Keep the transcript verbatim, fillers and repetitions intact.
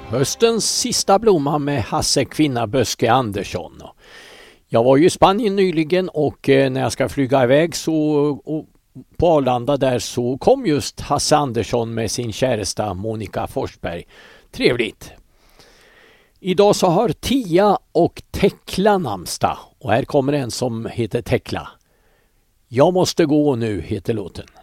Höstens sista blomma med Hasse Kvinna Böske Andersson. Jag var ju i Spanien nyligen och när jag ska flyga iväg så och på Arlanda där så kom just Hasse Andersson med sin käresta Monica Forsberg. Trevligt. Idag så har Tia och Tekla namnsdag och här kommer en som heter Tekla. Jag måste gå nu heter låten.